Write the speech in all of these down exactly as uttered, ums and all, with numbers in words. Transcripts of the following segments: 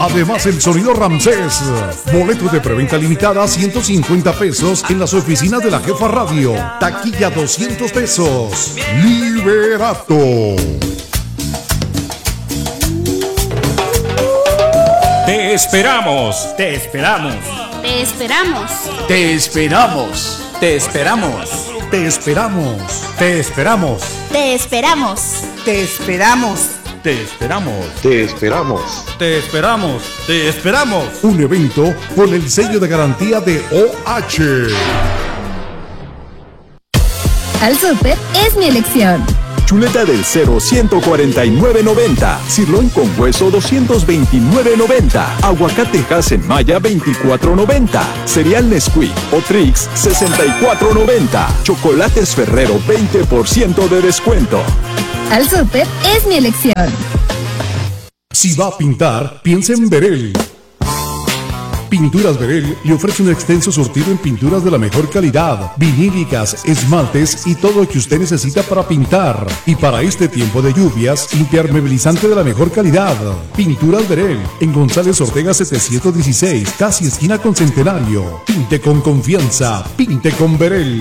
Además, el sonido Ramsés. Boletos de preventa limitada a ciento cincuenta pesos en las oficinas de la Jefa Radio. Taquilla doscientos pesos. Liberato. Te esperamos. Te esperamos. Te esperamos. Te esperamos. Te esperamos. Te esperamos. Te esperamos. Te esperamos. Te esperamos. Te esperamos. Te esperamos. Te esperamos. Te esperamos. Un evento con el sello de garantía de O H. Al Súper es mi elección. Chuleta del Cero ciento cuarenta y nueve noventa. Sirloin con hueso doscientos veintinueve noventa. Aguacate Hass Maya veinticuatro noventa. Cereal Nesquik o Trix sesenta y cuatro noventa. Chocolates Ferrero veinte por ciento de descuento. Al Súper es mi elección. Si va a pintar, piensa en Berel. Pinturas Berel le ofrece un extenso surtido en pinturas de la mejor calidad, vinílicas, esmaltes y todo lo que usted necesita para pintar. Y para este tiempo de lluvias, impermeabilizante de la mejor calidad. Pinturas Berel, en González Ortega setecientos dieciséis, casi esquina con Centenario. Pinte con confianza, pinte con Berel.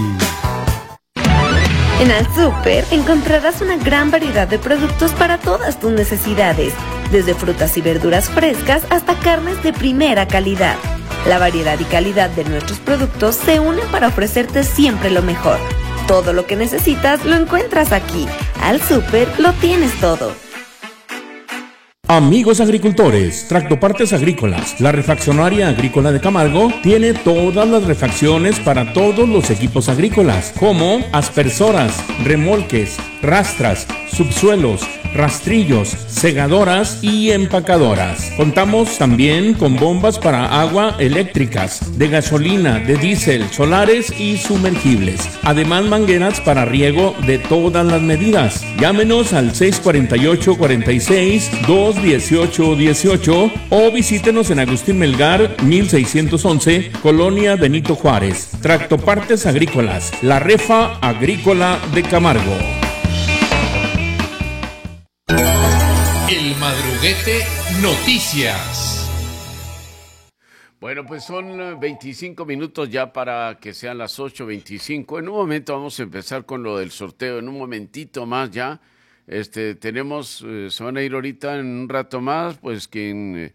En Al Súper encontrarás una gran variedad de productos para todas tus necesidades, desde frutas y verduras frescas hasta carnes de primera calidad. La variedad y calidad de nuestros productos se unen para ofrecerte siempre lo mejor. Todo lo que necesitas lo encuentras aquí. Al Súper lo tienes todo. Amigos agricultores, Tractopartes Agrícolas, la refaccionaria agrícola de Camargo tiene todas las refacciones para todos los equipos agrícolas, como aspersoras, remolques, rastras, subsuelos, rastrillos, segadoras y empacadoras. Contamos también con bombas para agua eléctricas, de gasolina, de diésel, solares y sumergibles. Además, mangueras para riego de todas las medidas. Llámenos al seis cuatro ocho, cuatro seis, dos uno ocho uno ocho o visítenos en Agustín Melgar, mil seiscientos once, Colonia Benito Juárez. Tractopartes Agrícolas, la refa agrícola de Camargo. El Madruguete Noticias. Bueno, pues son veinticinco minutos ya para que sean las ocho veinticinco. En un momento vamos a empezar con lo del sorteo. En un momentito más ya. Este, tenemos, eh, se van a ir ahorita en un rato más, pues quien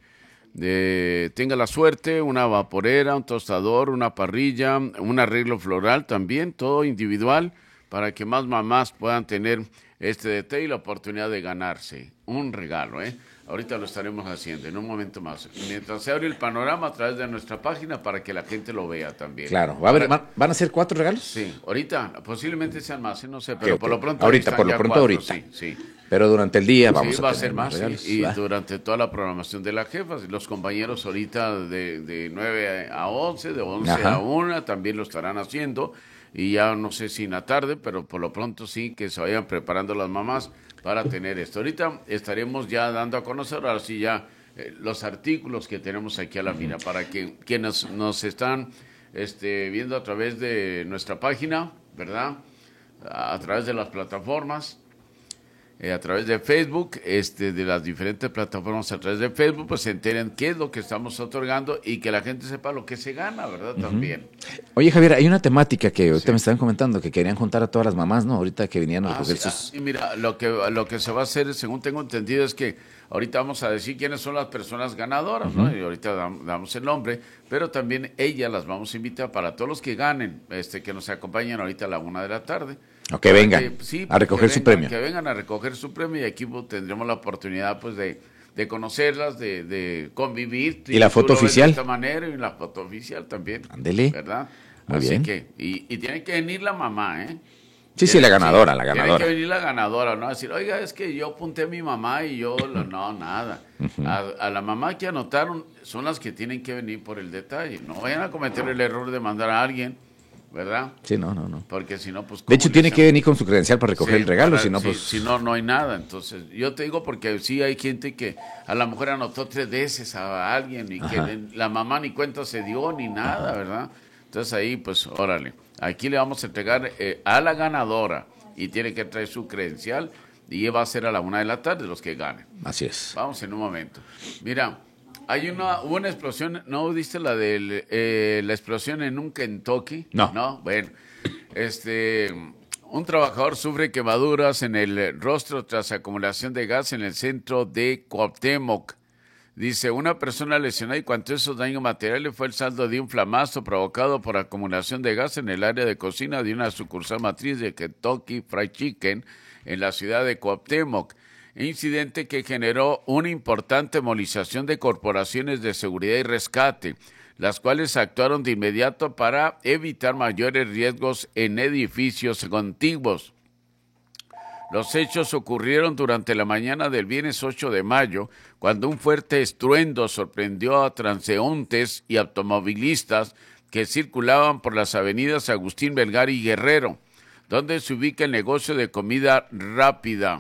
eh, tenga la suerte, una vaporera, un tostador, una parrilla, un arreglo floral también, todo individual, para que más mamás puedan tener este detalle y la oportunidad de ganarse un regalo, ¿eh? Ahorita lo estaremos haciendo en un momento más. Mientras se abre el panorama a través de nuestra página para que la gente lo vea también. Claro, ¿va a haber, ¿van a ser cuatro regalos? Sí, ahorita, posiblemente sean más, no sé, pero okay, por lo pronto. Ahorita, por lo pronto cuatro, ahorita. Sí, sí. Pero durante el día vamos sí, a va a tener ser más, regalos, sí, y ¿va? durante toda la programación de la jefa, los compañeros ahorita de, de nueve a once, de once Ajá. a una, también lo estarán haciendo, y ya no sé si en la tarde, pero por lo pronto sí, que se vayan preparando las mamás para tener esto. Ahorita estaremos ya dando a conocer, ahora sí ya, eh, los artículos que tenemos aquí a la mira, para que quienes nos están este, viendo a través de nuestra página, ¿verdad? A, a través de las plataformas, eh, a través de Facebook, este, de las diferentes plataformas a través de Facebook, pues se enteren qué es lo que estamos otorgando y que la gente sepa lo que se gana, ¿verdad? Uh-huh. También. Oye, Javier, hay una temática que ahorita sí. me estaban comentando, que querían juntar a todas las mamás, ¿no? Ahorita que vinieron a ah, recoger sí, sus... ah, y mira, lo que, lo que se va a hacer, según tengo entendido, es que ahorita vamos a decir quiénes son las personas ganadoras, uh-huh. ¿no? Y ahorita damos, damos el nombre, pero también ellas las vamos a invitar para todos los que ganen, este, que nos acompañen ahorita a la una de la tarde. O que vengan que, sí, a recoger su vengan, premio. Que vengan a recoger su premio y aquí pues, tendremos la oportunidad pues de, de conocerlas, de, de convivir. ¿Y la foto oficial? De esta manera y la foto oficial también. Ándele. ¿Verdad? Muy Así bien. que, y, y tiene que venir la mamá, ¿eh? Sí, sí, la ganadora, la ganadora. Tiene que venir la ganadora, ¿no? Decir, oiga, es que yo apunté a mi mamá y yo, lo, no, nada. Uh-huh. A, a la mamá que anotaron son las que tienen que venir por el detalle. No vayan a cometer el error de mandar a alguien, ¿verdad? Sí, no, no, no. Porque si no, pues... De hecho, tiene que venir con su credencial para recoger sí, el regalo, para, si no, sí, pues... Si no, no hay nada. Entonces, yo te digo porque sí hay gente que a la mujer anotó tres veces a alguien y Ajá. que la mamá ni cuenta se dio ni nada, Ajá. ¿verdad? Entonces ahí, pues, órale. Aquí le vamos a entregar eh, a la ganadora y tiene que traer su credencial y va a ser a la una de la tarde los que ganen. Así es. Vamos en un momento. Mira, Hay una, hubo una explosión, ¿no viste la de eh, la explosión en un Kentucky? No. No, bueno, este, un trabajador sufre quemaduras en el rostro tras acumulación de gas en el centro de Cuauhtémoc. Dice, una persona lesionada y cuantiosos daños materiales fue el saldo de un flamazo provocado por acumulación de gas en el área de cocina de una sucursal matriz de Kentucky Fried Chicken en la ciudad de Cuauhtémoc. Incidente que generó una importante movilización de corporaciones de seguridad y rescate, las cuales actuaron de inmediato para evitar mayores riesgos en edificios contiguos. Los hechos ocurrieron durante la mañana del viernes ocho de mayo, cuando un fuerte estruendo sorprendió a transeúntes y automovilistas que circulaban por las avenidas Agustín Melgar y Guerrero, donde se ubica el negocio de comida rápida.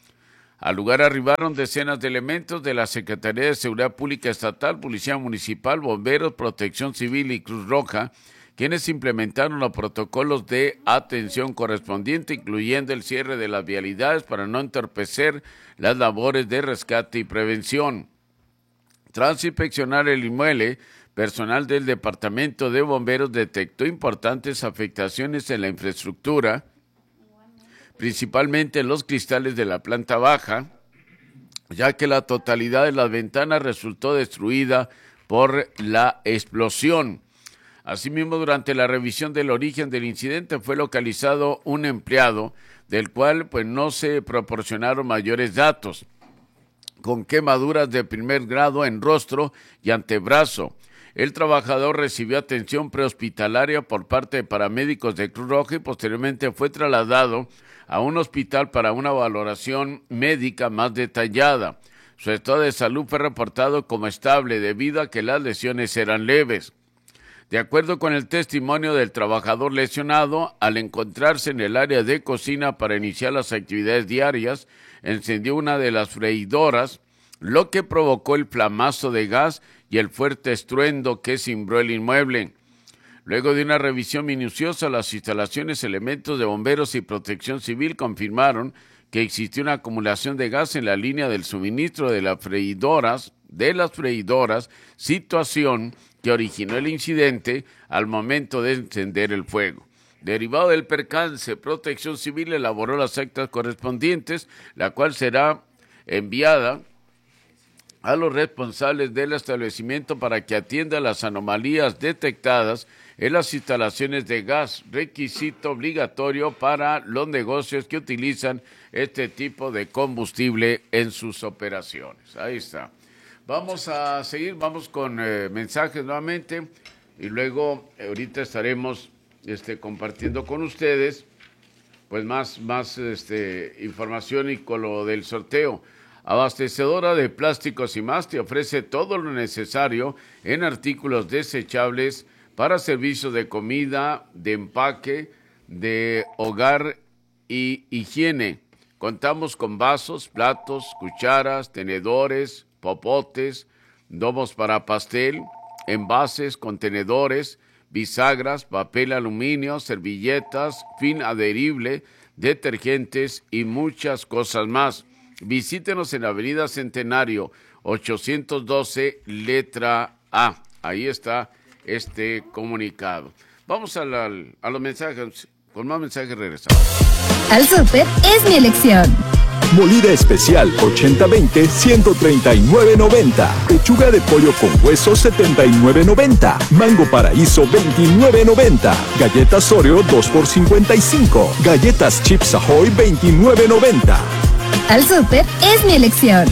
Al lugar arribaron decenas de elementos de la Secretaría de Seguridad Pública Estatal, Policía Municipal, Bomberos, Protección Civil y Cruz Roja, quienes implementaron los protocolos de atención correspondiente, incluyendo el cierre de las vialidades para no entorpecer las labores de rescate y prevención. Tras inspeccionar el inmueble, personal del Departamento de Bomberos detectó importantes afectaciones en la infraestructura, principalmente en los cristales de la planta baja, ya que la totalidad de las ventanas resultó destruida por la explosión. Asimismo, durante la revisión del origen del incidente fue localizado un empleado, del cual pues no se proporcionaron mayores datos, con quemaduras de primer grado en rostro y antebrazo. El trabajador recibió atención prehospitalaria por parte de paramédicos de Cruz Roja y posteriormente fue trasladado a un hospital para una valoración médica más detallada. Su estado de salud fue reportado como estable debido a que las lesiones eran leves. De acuerdo con el testimonio del trabajador lesionado, al encontrarse en el área de cocina para iniciar las actividades diarias, encendió una de las freidoras, lo que provocó el flamazo de gas y el fuerte estruendo que cimbró el inmueble. Luego de una revisión minuciosa, las instalaciones, elementos de bomberos y protección civil confirmaron que existió una acumulación de gas en la línea del suministro de las freidoras, de las freidoras, situación que originó el incidente al momento de encender el fuego. Derivado del percance, Protección Civil elaboró las actas correspondientes, la cual será enviada a los responsables del establecimiento para que atienda las anomalías detectadas en las instalaciones de gas, requisito obligatorio para los negocios que utilizan este tipo de combustible en sus operaciones. Ahí está. Vamos a seguir, vamos con eh, mensajes nuevamente y luego eh, ahorita estaremos este, compartiendo con ustedes pues más, más este, información y con lo del sorteo. Abastecedora de Plásticos y Más te ofrece todo lo necesario en artículos desechables para servicios de comida, de empaque, de hogar y higiene. Contamos con vasos, platos, cucharas, tenedores, popotes, domos para pastel, envases, contenedores, bisagras, papel aluminio, servilletas, fin adherible, detergentes y muchas cosas más. Visítenos en la Avenida Centenario, ochocientos doce, letra A. Ahí está este comunicado. Vamos a, la, a los mensajes. Con más mensajes regresamos. Al Súper es mi elección. Molida especial ochenta veinte, ciento treinta y nueve noventa. Pechuga de pollo con hueso setenta y nueve noventa. Mango Paraíso veintinueve noventa. Galletas Oreo dos por cincuenta y cinco. Galletas Chips Ahoy veintinueve noventa. Al Súper es mi elección.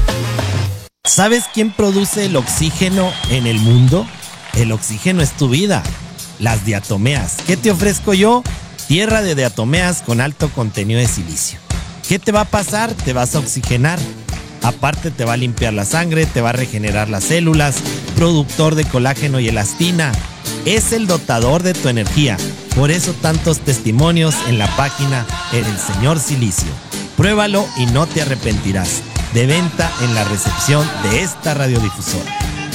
¿Sabes quién produce el oxígeno en el mundo? El oxígeno es tu vida. Las diatomeas. ¿Qué te ofrezco yo? Tierra de diatomeas con alto contenido de silicio. ¿Qué te va a pasar? Te vas a oxigenar. Aparte te va a limpiar la sangre, te va a regenerar las células, productor de colágeno y elastina. Es el dotador de tu energía. Por eso tantos testimonios en la página El Señor Silicio. Pruébalo y no te arrepentirás. De venta en la recepción de esta radiodifusora.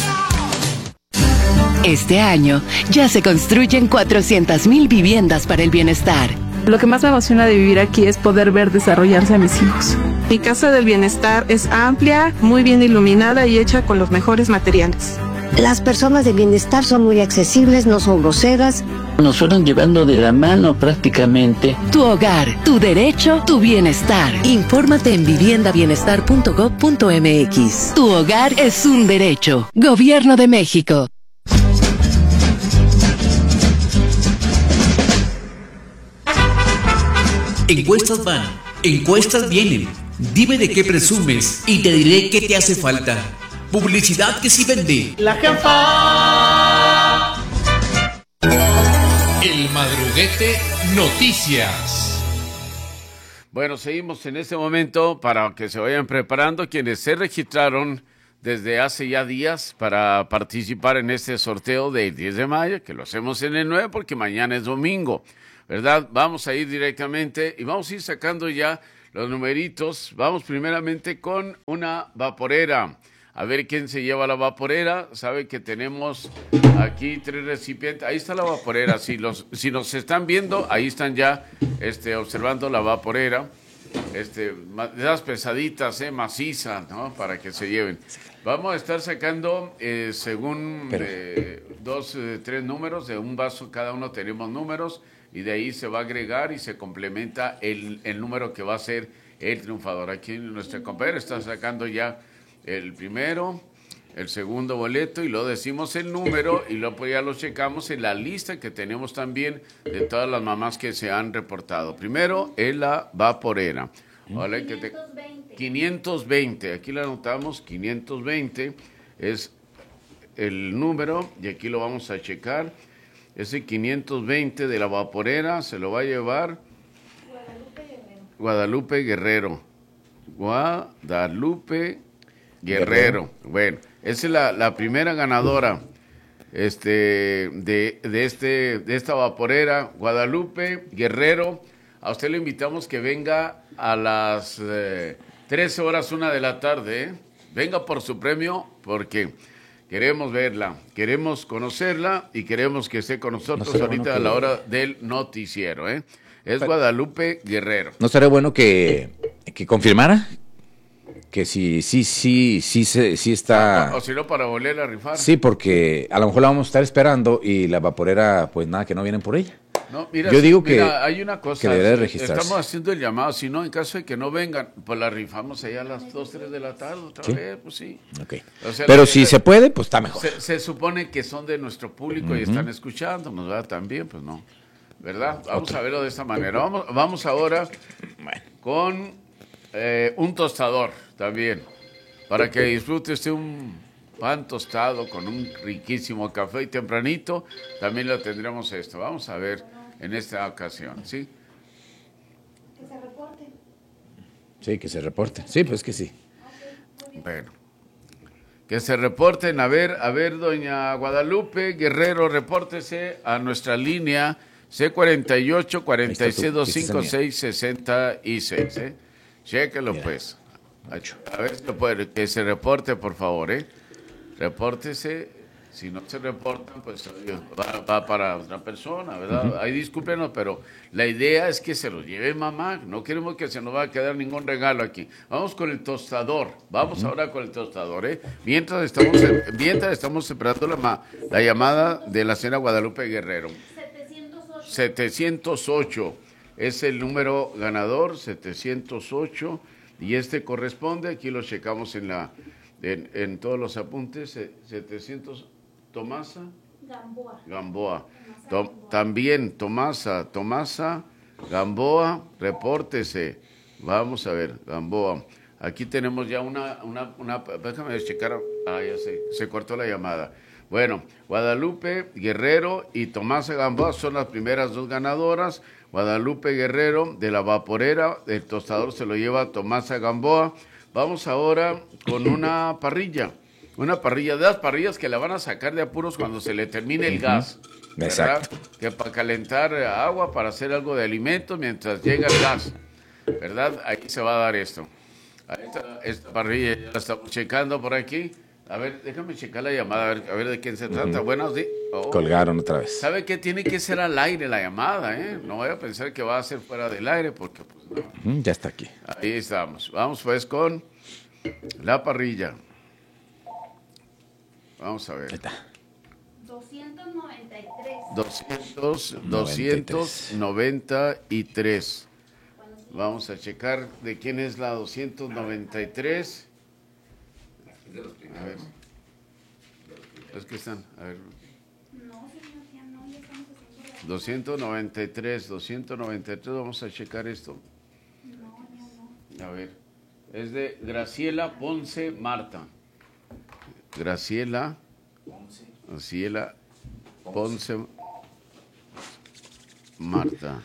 Este año ya se construyen cuatrocientas mil viviendas para el bienestar. Lo que más me emociona de vivir aquí es poder ver desarrollarse a mis hijos. Mi casa del bienestar es amplia, muy bien iluminada y hecha con los mejores materiales. Las personas de bienestar son muy accesibles, no son groseras. Nos fueron llevando de la mano prácticamente. Tu hogar, tu derecho, tu bienestar. Infórmate en vivienda bienestar punto gob punto eme equis. Tu hogar es un derecho. Gobierno de México. Encuestas van, encuestas vienen. Dime de qué presumes y te diré qué te hace falta. Publicidad que sí vende. La jefa. El Madruguete Noticias. Bueno, seguimos en este momento para que se vayan preparando quienes se registraron desde hace ya días para participar en este sorteo del diez de mayo, que lo hacemos en el nueve porque mañana es domingo, ¿verdad? Vamos a ir directamente y vamos a ir sacando ya los numeritos. Vamos primeramente con una vaporera. A ver quién se lleva la vaporera. Sabe que tenemos aquí tres recipientes. Ahí está la vaporera. Si los, si nos están viendo, ahí están ya este, observando la vaporera. Este, de las pesaditas, eh, macizas, ¿no? Para que se lleven. Vamos a estar sacando, eh, según eh, dos, eh, tres números, de un vaso cada uno tenemos números, y de ahí se va a agregar y se complementa el, el número que va a ser el triunfador. Aquí nuestra compañera está sacando ya el primero, el segundo boleto, y luego decimos el número y luego pues ya lo checamos en la lista que tenemos también de todas las mamás que se han reportado. Primero es la vaporera. Vale, que te... quinientos veinte, aquí la anotamos, quinientos veinte es el número y aquí lo vamos a checar. Ese quinientos veinte de la vaporera se lo va a llevar Guadalupe Guerrero. Guadalupe Guerrero. Bueno, esa es la, la primera ganadora este, de, de, este, de esta vaporera. Guadalupe Guerrero, a usted le invitamos que venga a las eh, trece horas, una de la tarde. ¿eh? Venga por su premio porque queremos verla, queremos conocerla y queremos que esté con nosotros no ahorita bueno que... a la hora del noticiero. ¿eh? Es Pero, Guadalupe Guerrero. ¿No sería bueno que, que confirmara? Que sí, sí, sí, sí, sí, sí está... O, o si no, para volver a rifar. Sí, porque a lo mejor la vamos a estar esperando y la vaporera, pues nada, que no vienen por ella. No, mira, Yo digo mira, que, hay una cosa, que debería de registrarse. Estamos haciendo el llamado, si no, en caso de que no vengan, pues la rifamos allá a las dos, tres de la tarde, otra ¿Sí? vez, pues sí. Okay. O sea, Pero la, si la, se puede, pues está mejor. Se, se supone que son de nuestro público uh-huh. y están escuchándonos, ¿verdad? También, pues no, ¿verdad? Vamos Otra. a verlo de esta manera. Vamos, vamos ahora bueno. con eh, un tostador también. Para que disfrute usted un pan tostado con un riquísimo café y tempranito, también lo tendremos esto. Vamos a ver en esta ocasión, ¿sí? Que se reporte. Sí, que se reporte. Sí, pues que sí. Bueno, que se reporten. A ver, a ver, doña Guadalupe Guerrero, repórtese a nuestra línea C cuarenta y ocho, cuarenta y seis, doscientos cincuenta y seis, sesenta y seis, ¿eh? Chéquelo, pues. A ver si puede, que se reporte, por favor, ¿eh? Repórtese. Si no se reportan, pues va, va para otra persona, ¿verdad? Uh-huh. Ahí discúlpenos, pero la idea es que se lo lleve mamá. No queremos que se nos va a quedar ningún regalo aquí. Vamos con el tostador. Vamos uh-huh. ahora con el tostador, ¿eh? Mientras estamos, mientras estamos esperando la, la llamada de la señora Guadalupe Guerrero. setecientos ocho. setecientos ocho es el número ganador, setecientos ocho. Y este corresponde, aquí lo checamos en la en, en todos los apuntes, setecientos, Tomasa Gamboa. Gamboa. Tom, También Tomasa, Tomasa Gamboa, repórtese. Vamos a ver, Gamboa. Aquí tenemos ya una, una, una déjame checar, ah, ya se, se cortó la llamada. Bueno, Guadalupe Guerrero y Tomasa Gamboa son las primeras dos ganadoras. Guadalupe Guerrero de la vaporera, el tostador se lo lleva Tomasa Gamboa. Vamos ahora con una parrilla, una parrilla de las parrillas que la van a sacar de apuros cuando se le termine el gas. ¿verdad? Exacto. Que para calentar agua, para hacer algo de alimentos mientras llega el gas, ¿verdad? Ahí se va a dar esto. Ahí está, esta parrilla ya la estamos checando por aquí. A ver, déjame checar la llamada, a ver, a ver de quién se trata. Uh-huh. Buenos días. Oh. Colgaron otra vez. ¿Sabe qué? Tiene que ser al aire la llamada, ¿eh? No voy a pensar que va a ser fuera del aire porque pues no. Mm, ya está aquí. Ahí estamos. Vamos pues con la parrilla. Vamos a ver. Ahí está. doscientos noventa y tres. doscientos, doscientos noventa y tres. Vamos a checar de quién es la doscientos noventa y tres. A ver. Es que están, a ver. doscientos noventa y tres, doscientos noventa y tres, vamos a checar esto. A ver. Es de Graciela Ponce Marta. Graciela Graciela Ponce Marta.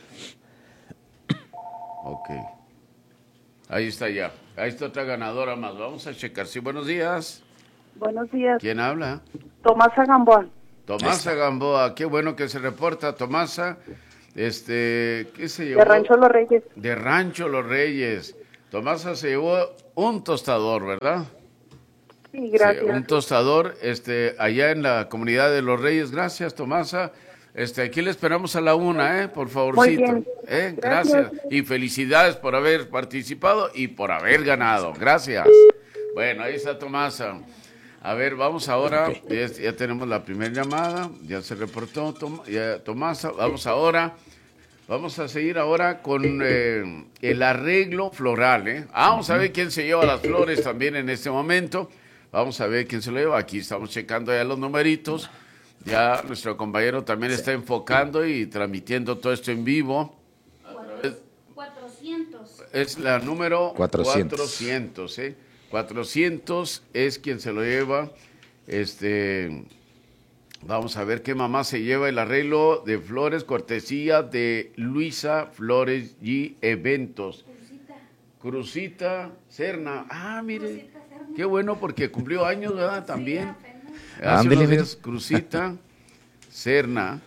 Ok. Ahí está ya. Ahí está otra ganadora más. Vamos a checar. Sí, buenos días. Buenos días. ¿Quién habla? Tomasa Gamboa. Tomasa Gamboa. Qué bueno que se reporta, Tomasa. Este, ¿qué se llevó? De Rancho Los Reyes. De Rancho Los Reyes. Tomasa se llevó un tostador, ¿verdad? Sí, gracias. Sí, un tostador, este, allá en la comunidad de Los Reyes. Gracias, Tomasa. Este, aquí le esperamos a la una, ¿eh? Por favorcito. Muy bien. ¿Eh? Gracias. Gracias. Y felicidades por haber participado y por haber ganado. Gracias. Bueno, ahí está Tomasa. A ver, vamos ahora. Okay. Ya, ya tenemos la primera llamada. Ya se reportó Tom, ya, Tomasa. Vamos ahora. Vamos a seguir ahora con eh, el arreglo floral, ¿eh? Ah, vamos a ver quién se lleva las flores también en este momento. Vamos a ver quién se lo lleva. Aquí estamos checando ya los numeritos. Ya nuestro compañero también está enfocando y transmitiendo todo esto en vivo. cuatrocientos. Es la número cuatrocientos. cuatrocientos, ¿eh? cuatrocientos es quien se lo lleva. Este, vamos a ver qué mamá se lleva el arreglo de flores, cortesía de Luisa Flores y Eventos. Crucita. Crucita Serna. Ah, mire. Qué bueno porque cumplió años, ¿verdad? También. Hace unos días, Crucita Serna.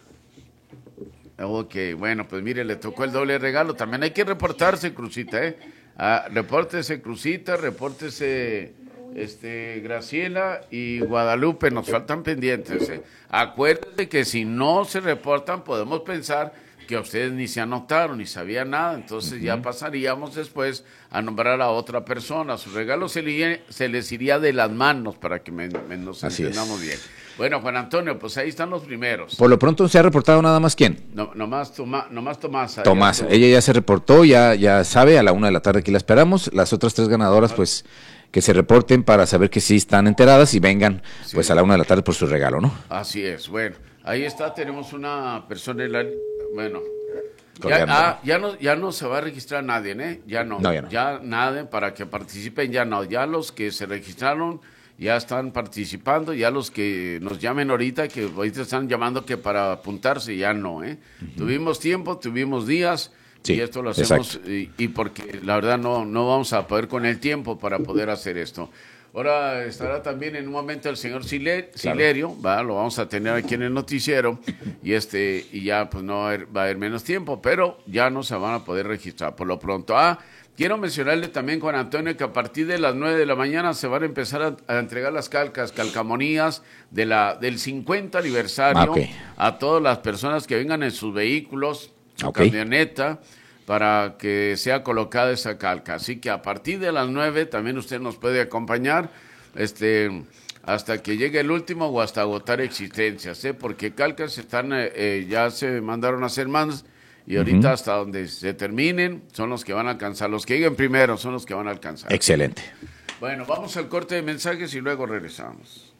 Ok, bueno, pues mire, le tocó el doble regalo. También hay que reportarse, Crucita, ¿eh? Ah, repórtese, Crucita, repórtese, este, Graciela y Guadalupe, nos faltan pendientes, ¿eh? Acuérdense que si no se reportan, podemos pensar que ustedes ni se anotaron, ni sabían nada, entonces uh-huh. ya pasaríamos después a nombrar a otra persona. Su regalo se, li, se les iría de las manos para que me, me nos Así entendamos es. bien. Bueno, Juan Antonio, pues ahí están los primeros. Por lo pronto se ha reportado nada más quién. No, nomás, toma, nomás Tomasa. Tomasa, ella ya se reportó, ya, ya sabe, a la una de la tarde aquí la esperamos. Las otras tres ganadoras, pues, que se reporten para saber que sí están enteradas y vengan, sí. pues, a la una de la tarde por su regalo, ¿no? Así es, bueno, ahí está, tenemos una persona en la... Bueno, ya, ah, ya, no, ya no se va a registrar nadie, ¿eh? Ya no, no, ya no. Ya nadie para que participen, ya no. Ya los que se registraron ya están participando, ya los que nos llamen ahorita, que ahorita están llamando que para apuntarse, ya no, ¿eh? Uh-huh. Tuvimos tiempo, tuvimos días, sí, y esto lo hacemos, y, y porque la verdad no, no vamos a poder con el tiempo para poder hacer esto. Ahora estará también en un momento el señor Siler, claro. Silerio, ¿va? Lo vamos a tener aquí en el noticiero y este y ya pues no va a, haber, va a haber menos tiempo, pero ya no se van a poder registrar por lo pronto. Ah, quiero mencionarle también, Juan Antonio, que a partir de las nueve de la mañana se van a empezar a, a entregar las calcas, calcamonías de la del cincuenta aniversario okay. a todas las personas que vengan en sus vehículos, su okay. camioneta, para que sea colocada esa calca. Así que a partir de las nueve también usted nos puede acompañar este, hasta que llegue el último o hasta agotar existencias, ¿eh? Porque calcas están eh, eh, ya se mandaron a hacer más y ahorita uh-huh. hasta donde se terminen son los que van a alcanzar. Los que lleguen primero son los que van a alcanzar. Excelente. Bueno, vamos al corte de mensajes y luego regresamos.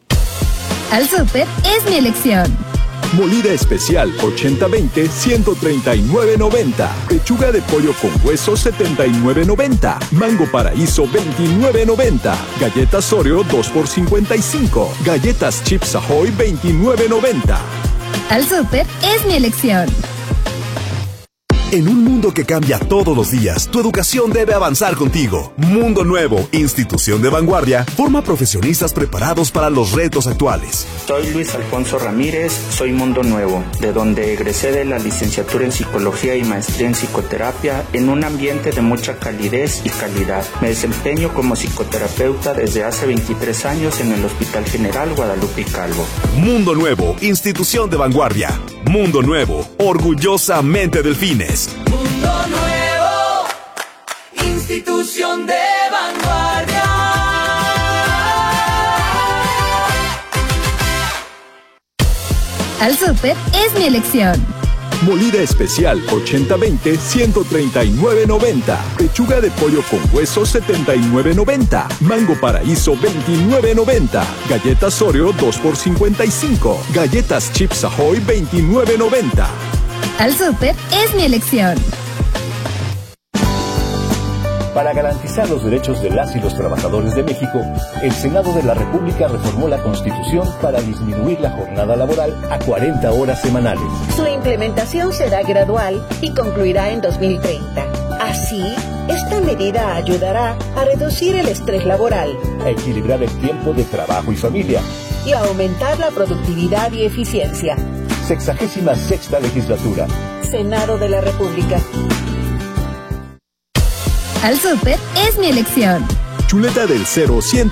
Al Súper es mi elección. Molida especial ochenta veinte, ciento treinta y nueve noventa. Pechuga de pollo con hueso setenta y nueve noventa. Mango paraíso veintinueve noventa. Galletas Oreo dos por cincuenta y cinco. Galletas Chips Ahoy veintinueve noventa. Al Súper es mi elección. En un mundo que cambia todos los días, tu educación debe avanzar contigo. Mundo Nuevo, institución de vanguardia, forma profesionistas preparados para los retos actuales. Soy Luis Alfonso Ramírez, soy Mundo Nuevo, de donde egresé de la licenciatura en Psicología y maestría en Psicoterapia en un ambiente de mucha calidez y calidad. Me desempeño como psicoterapeuta desde hace veintitrés años en el Hospital General Guadalupe y Calvo. Mundo Nuevo, institución de vanguardia. Mundo Nuevo, orgullosamente Delfines. Mundo Nuevo, institución de vanguardia. Al Súper es mi elección. Molida especial ochenta veinte, ciento treinta y nueve noventa. Pechuga de pollo con hueso setenta y nueve noventa. Mango paraíso veintinueve noventa. Galletas Oreo dos por cincuenta y cinco. Galletas Chips Ahoy veintinueve noventa. Al Súper es mi elección. Para garantizar los derechos de las y los trabajadores de México, el Senado de la República reformó la Constitución para disminuir la jornada laboral a cuarenta horas semanales. Su implementación será gradual y concluirá en dos mil treinta. Así, esta medida ayudará a reducir el estrés laboral, a equilibrar el tiempo de trabajo y familia y a aumentar la productividad y eficiencia. Sexagésima sexta legislatura. Senado de la República. Al Súper es mi elección. Chuleta del cero cien